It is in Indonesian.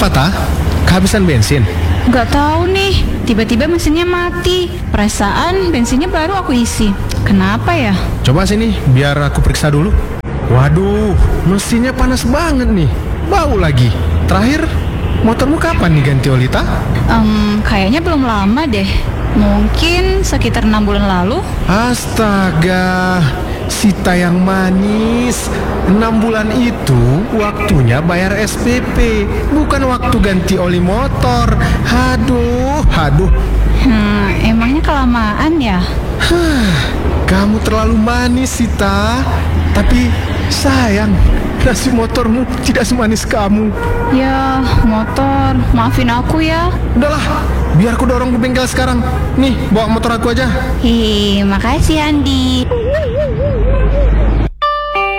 Kenapa, Ta? Kehabisan bensin? Nggak tahu nih, tiba-tiba mesinnya mati. Perasaan bensinnya baru aku isi. Kenapa ya? Coba sini, biar aku periksa dulu. Waduh, mesinnya panas banget nih. Bau lagi. Terakhir, motormu kapan nih ganti oli, Ta? Kayaknya belum lama deh. Mungkin sekitar 6 bulan lalu. Astaga, Sita yang manis. 6 bulan itu waktunya bayar SPP, bukan waktu ganti oli motor. Aduh. Emangnya kelamaan ya? Kamu terlalu manis, Sita. Tapi sayang, nasi motormu tidak semanis kamu. Ya, motor, maafin aku ya. Udahlah, biar aku dorong ke bengkel sekarang. Nih, bawa motor aku aja. Makasih Andi.